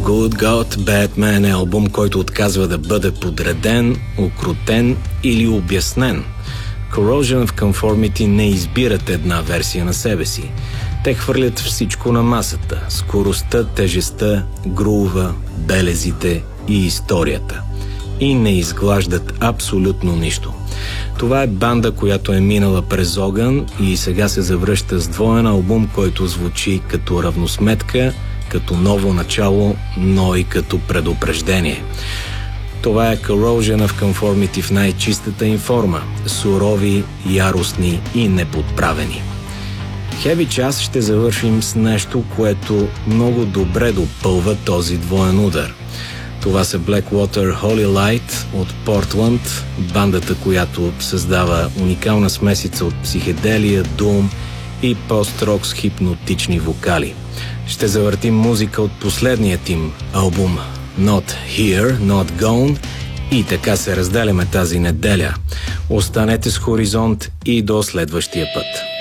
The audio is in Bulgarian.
Good God, Bad Man е албум, който отказва да бъде подреден, укротен или обяснен. Corrosion of Conformity не избират една версия на себе си. Те хвърлят всичко на масата. Скоростта, тежестта, грува, белезите и историята. И не изглаждат абсолютно нищо. Това е банда, която е минала през огън и сега се завръща с двоен албум, който звучи като равносметка, като ново начало, но и като предупреждение. Това е Corrosion of Conformity в най-чистата им форма. Сурови, яростни и неподправени. Хеви час ще завършим с нещо, което много добре допълва този двоен удар. Това са Blackwater Holy Light от Портланд, бандата, която създава уникална смесица от психеделия, дум и пост-рок с хипнотични вокали. Ще завъртим музика от последният им албум Not Here, Not Gone и така се разделяме тази неделя. Останете с Хоризонт и до следващия път.